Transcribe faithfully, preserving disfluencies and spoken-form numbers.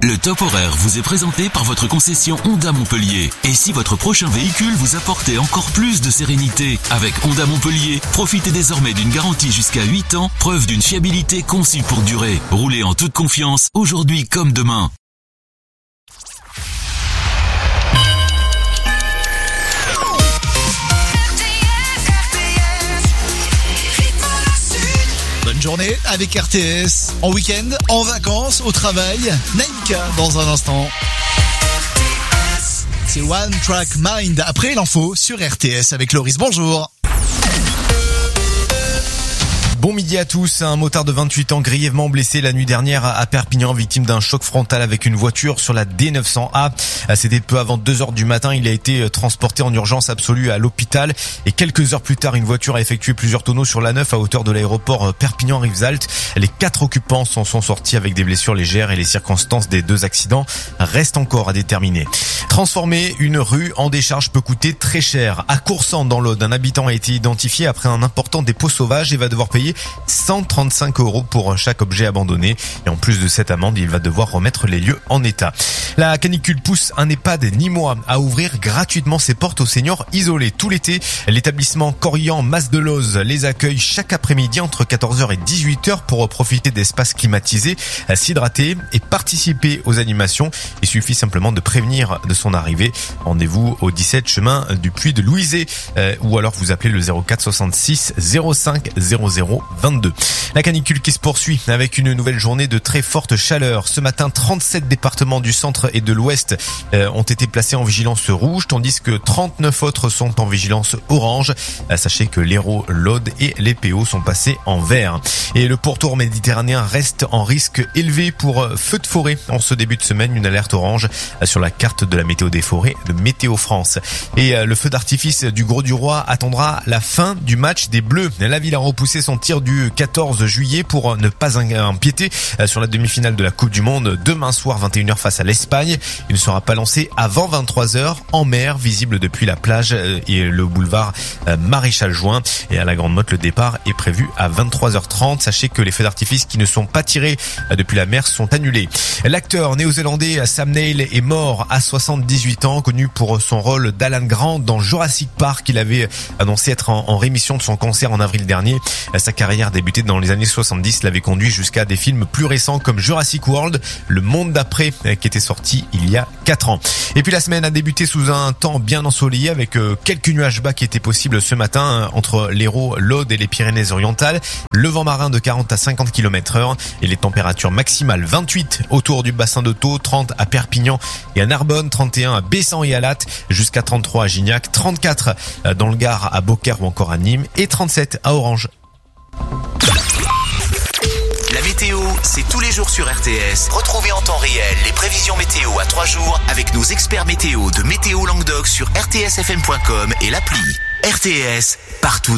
Le top horaire vous est présenté par votre concession Honda Montpellier. Et si votre prochain véhicule vous apportait encore plus de sérénité? Avec Honda Montpellier, profitez désormais d'une garantie jusqu'à huit ans, preuve d'une fiabilité conçue pour durer. Roulez en toute confiance, aujourd'hui comme demain. Bonne journée avec R T S, en week-end, en vacances, au travail. Naïka dans un instant. C'est One Track Mind. Après l'info sur R T S avec Loris. Bonjour. Bon midi à tous. Un motard de vingt-huit ans grièvement blessé la nuit dernière à Perpignan, victime d'un choc frontal avec une voiture sur la D neuf cents A. C'était peu avant deux heures du matin. Il a été transporté en urgence absolue à l'hôpital et quelques heures plus tard, une voiture a effectué plusieurs tonneaux sur l'A neuf à hauteur de l'aéroport Perpignan-Rivesaltes. Les quatre occupants s'en sont sortis avec des blessures légères et les circonstances des deux accidents restent encore à déterminer. Transformer une rue en décharge peut coûter très cher. À Coursan, dans l'Aude, un habitant a été identifié après un important dépôt sauvage et va devoir payer cent trente-cinq euros pour chaque objet abandonné. Et en plus de cette amende, il va devoir remettre les lieux en état. La canicule pousse un EHPAD Nîmois à ouvrir gratuitement ses portes aux seniors isolés. Tout l'été, l'établissement Corian Mas de Loz les accueille chaque après-midi entre quatorze heures et dix-huit heures pour profiter d'espaces climatisés, s'hydrater et participer aux animations. Il suffit simplement de prévenir de son arrivée. Rendez-vous au dix-sept chemin du Puy de Louisé euh, ou alors vous appelez le zéro quatre soixante-six zéro cinq zéro zéro vingt-deux. La canicule qui se poursuit avec une nouvelle journée de très forte chaleur. Ce matin, trente-sept départements du centre et de l'ouest euh, ont été placés en vigilance rouge, tandis que trente-neuf autres sont en vigilance orange. Euh, sachez que l'Hérault, l'Aude et les P O sont passés en vert. Et le pourtour méditerranéen reste en risque élevé pour euh, feux de forêt. En ce début de semaine, une alerte orange euh, sur la carte de la météo des forêts de Météo France. Et euh, le feu d'artifice du Gros du Roi attendra la fin du match des Bleus. La ville a repoussé son tir du quatorze juillet pour ne pas empiéter sur la demi-finale de la Coupe du Monde demain soir vingt et une heures face à l'Espagne. Il ne sera pas lancé avant vingt-trois heures en mer, visible depuis la plage et le boulevard Maréchal Juin. Et à la Grande Motte, le départ est prévu à vingt-trois heures trente. Sachez que les feux d'artifice qui ne sont pas tirés depuis la mer sont annulés. L'acteur néo-zélandais Sam Neill est mort à soixante-dix-huit ans, connu pour son rôle d'Alan Grant dans Jurassic Park. Il avait annoncé être en, en rémission de son cancer en avril dernier. Sa carrière débutée dans les années soixante-dix l'avait conduit jusqu'à des films plus récents comme Jurassic World, Le Monde d'après, qui était sorti il y a quatre ans. Et puis la semaine a débuté sous un temps bien ensoleillé avec quelques nuages bas qui étaient possibles ce matin entre l'Hérault, l'Aude et les Pyrénées-Orientales. Le vent marin de quarante à cinquante kilomètres heure et les températures maximales vingt-huit autour du bassin de Thau, trente à Perpignan et à Narbonne, trente et un à Bessan et à Latte, jusqu'à trente-trois à Gignac, trente-quatre dans le Gard, à Beaucaire ou encore à Nîmes et trente-sept à Orange. La météo, c'est tous les jours sur R T S. Retrouvez en temps réel les prévisions météo à trois jours avec nos experts météo de Météo Languedoc sur r t s f m point com et l'appli. R T S, partout dans